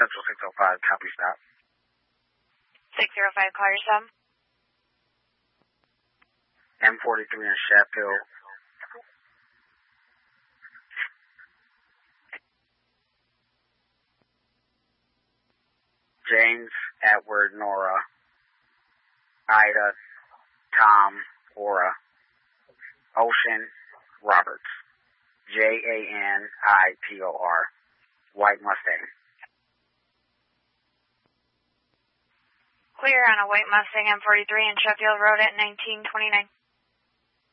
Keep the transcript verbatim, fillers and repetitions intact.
Central six oh five, copy stop. six oh five, call your sub. M forty-three in Sheffield. James, Edward, Nora, Ida, Tom, Aura, Ocean, Roberts, J A N I T O R, White Mustang. Clear on a White Mustang M forty-three in Sheffield Road at nineteen twenty-nine.